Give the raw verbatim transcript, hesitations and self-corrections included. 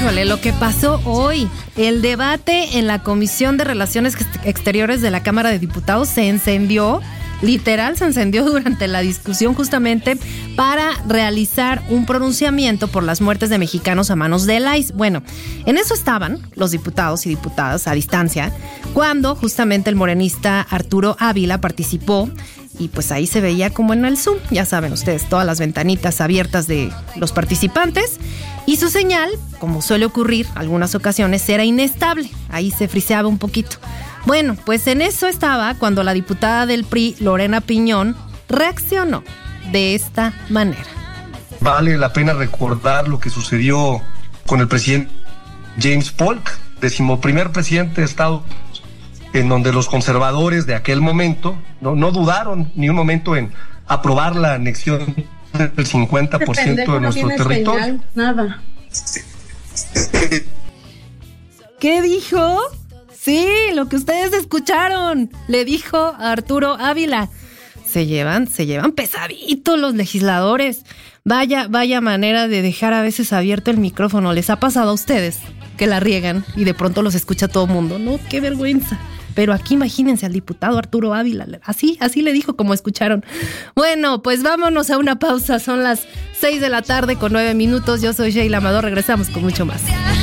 Híjole, lo que pasó hoy, el debate en la Comisión de Relaciones Exteriores de la Cámara de Diputados se encendió, literal se encendió durante la discusión justamente para realizar un pronunciamiento por las muertes de mexicanos a manos del I C E. Bueno, en eso estaban los diputados y diputadas a distancia, cuando justamente el morenista Arturo Ávila participó. Y pues ahí se veía como en el Zoom, ya saben ustedes, todas las ventanitas abiertas de los participantes. Y su señal, como suele ocurrir algunas ocasiones, era inestable. Ahí se friseaba un poquito. Bueno, pues en eso estaba cuando la diputada del P R I, Lorena Piñón, reaccionó de esta manera. Vale la pena recordar lo que sucedió con el presidente James Polk, decimoprimer presidente de Estados Unidos, en donde los conservadores de aquel momento no, no dudaron ni un momento en aprobar la anexión del cincuenta por ciento de nuestro no territorio. Señal, nada. ¿Qué dijo? Sí, lo que ustedes escucharon, le dijo a Arturo Ávila. Se llevan, se llevan pesaditos los legisladores. Vaya, vaya manera de dejar a veces abierto el micrófono. ¿Les ha pasado a ustedes que la riegan y de pronto los escucha todo el mundo? No, qué vergüenza. Pero aquí imagínense al diputado Arturo Ávila, así, así le dijo como escucharon. Bueno, pues vámonos a una pausa, son las seis de la tarde con nueve minutos. Yo soy Sheila Amador, regresamos con mucho más.